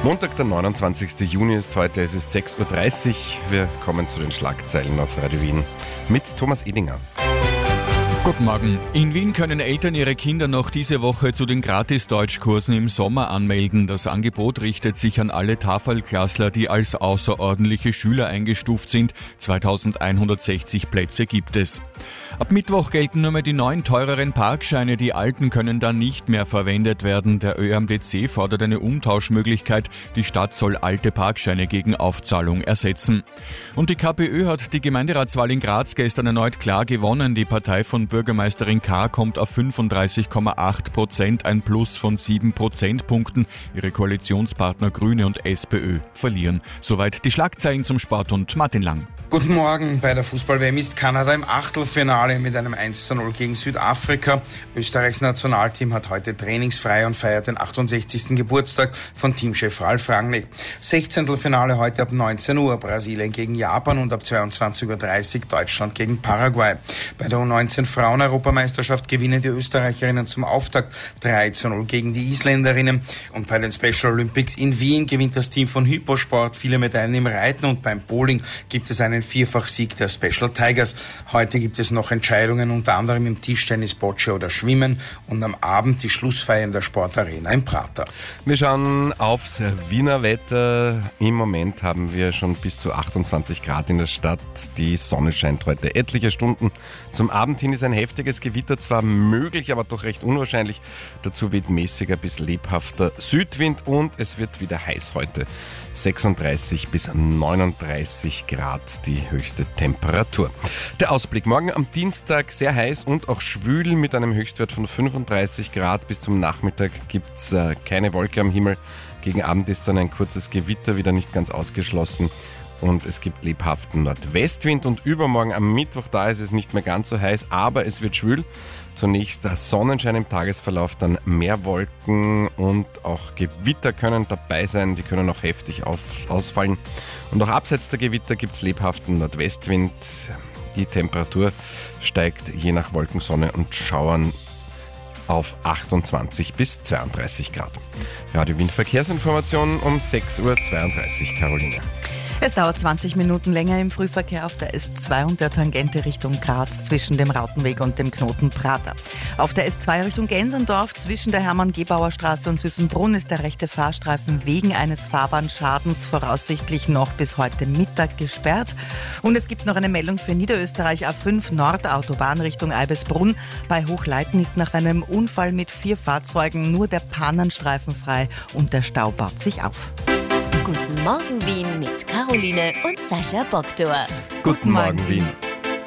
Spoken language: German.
Montag, der 29. Juni ist heute, es ist 6.30 Uhr. Wir kommen zu den Schlagzeilen auf Radio Wien mit Thomas Edinger. Guten Morgen. In Wien können Eltern ihre Kinder noch diese Woche zu den Gratis-Deutschkursen im Sommer anmelden. Das Angebot richtet sich an alle Tafelklassler, die als außerordentliche Schüler eingestuft sind. 2160 Plätze gibt es. Ab Mittwoch gelten nur mehr die neuen, teureren Parkscheine. Die alten können dann nicht mehr verwendet werden. Der ÖMTC fordert eine Umtauschmöglichkeit. Die Stadt soll alte Parkscheine gegen Aufzahlung ersetzen. Und die KPÖ hat die Gemeinderatswahl in Graz gestern erneut klar gewonnen. Die Partei von Bürgermeisterin K. kommt auf 35,8%, ein Plus von 7 Prozentpunkten. Ihre Koalitionspartner Grüne und SPÖ verlieren. Soweit die Schlagzeilen zum Sport und Martin Lang. Guten Morgen. Bei der Fußball-WM ist Kanada im Achtelfinale mit einem 1:0 gegen Südafrika. Österreichs Nationalteam hat heute trainingsfrei und feiert den 68. Geburtstag von Teamchef Ralf Rangnick. 16. Finale heute ab 19 Uhr, Brasilien gegen Japan und ab 22.30 Uhr Deutschland gegen Paraguay. Bei der U19 Frauen-Europameisterschaft gewinnen die Österreicherinnen zum Auftakt 3:0 gegen die Isländerinnen. Und bei den Special Olympics in Wien gewinnt das Team von Hyposport viele Medaillen im Reiten und beim Bowling gibt es einen Vierfachsieg der Special Tigers. Heute gibt es noch Entscheidungen, unter anderem im Tischtennis, Bocce oder Schwimmen und am Abend die Schlussfeier in der Sportarena im Prater. Wir schauen aufs Wiener Wetter. Im Moment haben wir schon bis zu 28 Grad in der Stadt. Die Sonne scheint heute etliche Stunden. Zum Abend hin ist ein heftiges Gewitter zwar möglich, aber doch recht unwahrscheinlich. Dazu weht mäßiger bis lebhafter Südwind und es wird wieder heiß heute. 36 bis 39 Grad die höchste Temperatur. Der Ausblick: morgen am Dienstag sehr heiß und auch schwül mit einem Höchstwert von 35 Grad. Bis zum Nachmittag gibt es keine Wolke am Himmel. Gegen Abend ist dann ein kurzes Gewitter wieder nicht ganz ausgeschlossen. Und es gibt lebhaften Nordwestwind und übermorgen am Mittwoch, da ist es nicht mehr ganz so heiß, aber es wird schwül. Zunächst der Sonnenschein im Tagesverlauf, dann mehr Wolken und auch Gewitter können dabei sein, die können auch heftig ausfallen. Und auch abseits der Gewitter gibt es lebhaften Nordwestwind. Die Temperatur steigt je nach Wolkensonne und Schauern auf 28 bis 32 Grad. Radio Wien Verkehrsinformationen um 6.32 Uhr, Caroline. Es dauert 20 Minuten länger im Frühverkehr auf der S2 und der Tangente Richtung Graz zwischen dem Rautenweg und dem Knoten Prater. Auf der S2 Richtung Gensendorf zwischen der Hermann-Gebauer-Straße und Süßenbrunn ist der rechte Fahrstreifen wegen eines Fahrbahnschadens voraussichtlich noch bis heute Mittag gesperrt. Und es gibt noch eine Meldung für Niederösterreich A5 Nordautobahn Richtung Eibisbrunn. Bei Hochleiten ist nach einem Unfall mit 4 Fahrzeugen nur der Pannenstreifen frei und der Stau baut sich auf. Guten Morgen Wien mit Caroline und Sascha Boktor. Guten Morgen Wien.